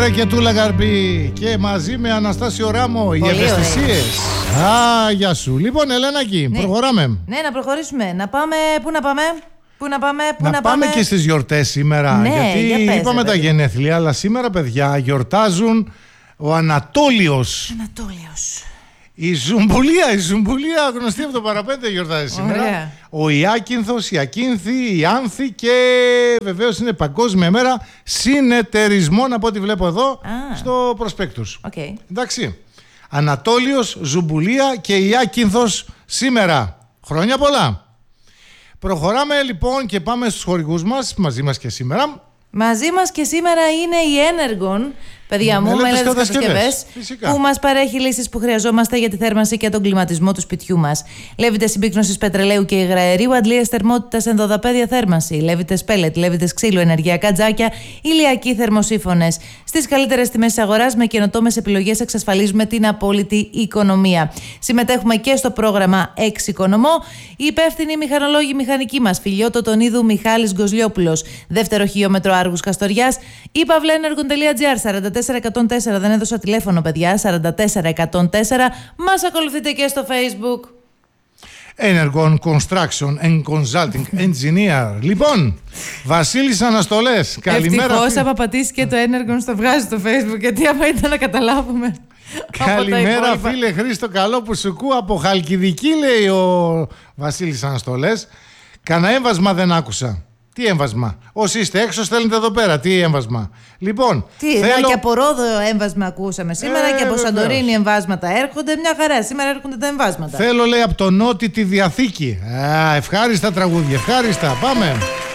Μέρα και Τούλα Γαρμπή και μαζί με Αναστάσιο Ράμο οι ευαισθησίες. Α, γεια σου. Λοιπόν, Ελένακη, προχωράμε. Ναι, να προχωρήσουμε. Να πάμε, πού να πάμε? Να πάμε και στις γιορτές σήμερα. Ναι, γιατί είπαμε τα γενέθλια, αλλά σήμερα, παιδιά, γιορτάζουν ο Ανατόλιος. Η Ζουμπουλία, γνωστή από το παραπέντε, γιορτάζει σήμερα. Ωραία. Ο Ιάκυνθος, η Ακίνθη, η Άνθη και βεβαίως είναι Παγκόσμια Μέρα Συνεταιρισμών, από ό,τι βλέπω εδώ στο προσπέκτους. Okay. Εντάξει. Ανατόλιος, Ζουμπουλία και η Ιάκυνθος σήμερα. Χρόνια πολλά. Προχωράμε λοιπόν και πάμε στους χορηγούς μας, μαζί μας και σήμερα. Μαζί μας και σήμερα είναι η Energon, παιδιά μου, μελέτες κατασκευές, που μας παρέχει λύσεις που χρειαζόμαστε για τη θέρμανση και τον κλιματισμό του σπιτιού μας. Λέβητες συμπίκνωσης πετρελαίου και υγραερίου, αντλίες θερμότητας, ενδοδαπέδια θέρμανση, λέβητες πέλετ, λέβητες ξύλου, ενεργειακά τζάκια, ηλιακοί θερμοσύφωνες. Στις καλύτερες τιμές της αγοράς, με καινοτόμες επιλογές, εξασφαλίζουμε την απόλυτη οικονομία. Συμμετέχουμε και στο πρόγραμμα Εξοικονομώ. Οι υπεύθυνοι μηχανολόγοι μηχανικοί μας, Φιλιώτο Τονίδου Μιχάλης Γκοζλιόπουλος, δεύτερο χιλιόμετρο Άργους Καστοριάς, ή pavlenergon.gr 44104. Δεν έδωσα τηλέφωνο, παιδιά. 44104. Μας ακολουθείτε και στο Facebook. Energon Construction and Consulting Engineer. Λοιπόν, Βασίλης Αναστολές, καλημέρα. Ευτυχώς άμα πατήσει και το Energon στο βγάζει στο Facebook, γιατί άμα ήταν να καταλάβουμε. Καλημέρα, φίλε Χρήστο, καλό που σου ακούω από Χαλκιδική, λέει ο Βασίλης Αναστολές. Κανένα έμβασμα δεν άκουσα. Τι έμβασμα? Όσοι είστε έξω, στέλνετε εδώ πέρα. Τι έμβασμα? Λοιπόν. Και από Ρόδο έμβασμα ακούσαμε σήμερα και από Σαντορίνη εμβάσματα έρχονται. Μια χαρά. Σήμερα έρχονται τα εμβάσματα. Θέλω, λέει, από τον Νότι τη Διαθήκη. Ευχάριστα τραγούδια. Ευχάριστα. Πάμε.